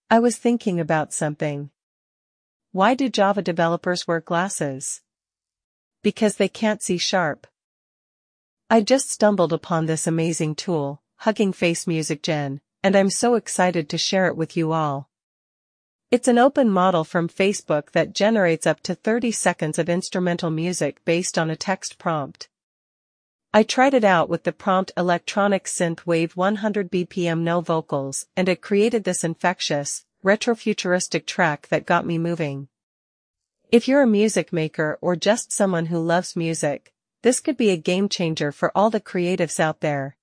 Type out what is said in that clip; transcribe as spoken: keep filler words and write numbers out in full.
I was thinking about something. Why do Java developers wear glasses? Because they can't see sharp. I just stumbled upon this amazing tool, Hugging Face Music Gen, and I'm so excited to share it with you all. It's an open model from Facebook that generates up to thirty seconds of instrumental music based on a text prompt. I tried it out with the prompt electronic synth wave one hundred B P M no vocals, and it created this infectious, retrofuturistic track that got me moving. If you're a music maker or just someone who loves music, this could be a game changer for all the creatives out there.